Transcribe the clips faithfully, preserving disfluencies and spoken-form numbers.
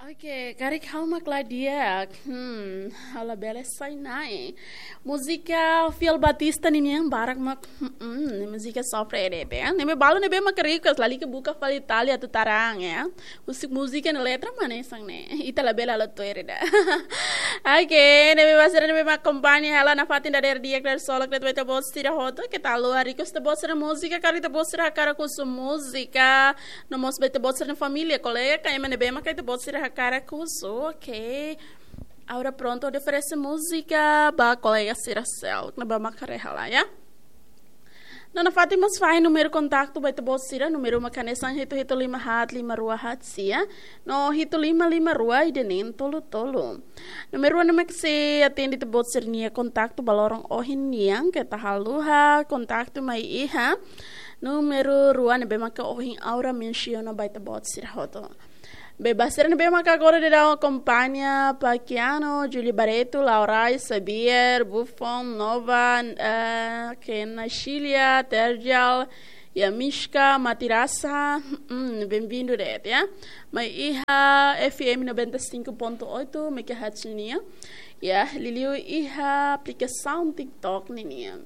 Oke, cari calma Claudia. Hmm, alla bella sai nai. Música Phil Batista ni minha barak mak. Hmm, música sofre rebe. Nem balu nebe mak ricas lali que buka fala Itália tu tarang ya. Musik música na letra mana sang ne. Ita la bella la toerida. Oke, nebe basera nebe mak companhia ela na fatin da der dia que solo que tu vai te bostira roto que tal lo ricos te bostira música, cari te bostira cara com sua música. No mos bete bostira na família, colega, que ema nebe mak te bostira cara curso, ok. Agora pronto, eu ofereço música para colega Ciracel, na bama carreira lá, ya? Nana Fátima faz número contato vai te bosira número uma caneção hito hito lima hat lima rua hat sia no hito lima lima rua idenin tolo tolo número uma nama que se atende te bosir nia contato balorong ohin niang que ta haluha contato mai iha número rua ne bema ka ohin aura menciona vai te bosir hoto Bebasir ne bema agora de dar uma companhia Paquiano, Julie Barreto, Laurai, Sabier, Buffon, Nova, uh, Kena Chilia, Terjal, Yamishka, Matirasa, hum, bem-vindo dentro, ya? Mas iha F M noventa e cinco ponto oito, megahertz niya, ya? Liliu iha aplicação TikTok niya.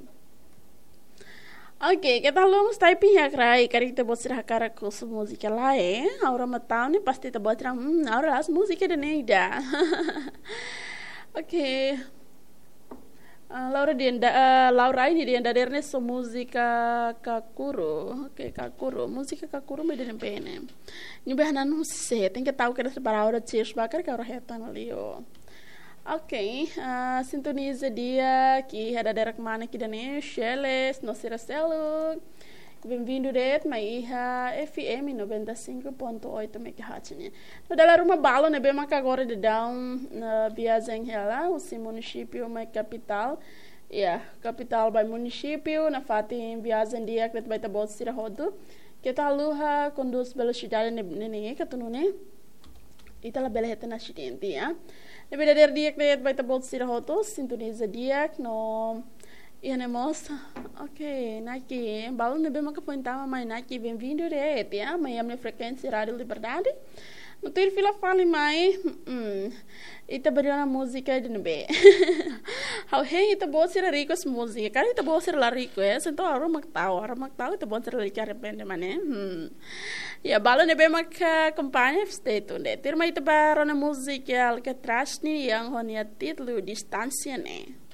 Oke, kita long stay pihak rai kari kita buat serah cara kursus musik lah eh. Aura matau ni pasti kita buat serah hmm, aura las musik ada nida. Oke. Laura dienda uh, Laura ini dienda derne so musika kakuro. Oke, kakuro, musika kakuro me den pene. Ni behanan se, tem que tahu que para aura cheers bakar que aura hetan lio. Ok, uh, sintoniza dia que é da Derek Mana aqui da Necheles, no Ciracelo. Bem-vindo dentro, mas iha F M noventa e cinco ponto oito megahertz. No dalam rumah balo ne bema agora de down na viagem ela, o município mai capital. Ya, capital by município na fatin viagem dia que vai te bot sira rodo. Que tá luha conduz velocidade ne ne que tu não né? Ita la bela heta na acidente, ya. Nebe der dia que vai te bot sira rodo, sintoniza dia no e anemos. Ok, naki, balo nebe maka pointama mai naki bem-vindo de ya, mai amne frequência Rádio Liberdade. No ter fila fale mai, hum, ita beri na música de nebe. How hey ita bot sira ricos música, cara ita bot sira la rico, eh, sento aro magtao, aro magtao ita bot sira licar repente mane. Hmm. Ya balo nebe maka companhia stay tunde. Ter mai ita baro na música al que trasni yang honia titlu distância ne.